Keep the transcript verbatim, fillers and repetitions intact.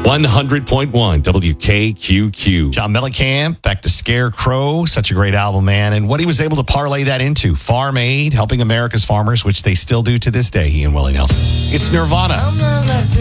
one hundred point one W K Q Q. John Mellencamp, back to Scarecrow. Such a great album, man. And what he was able to parlay that into. Farm Aid, helping America's farmers, which they still do to this day, he and Willie Nelson. It's Nirvana.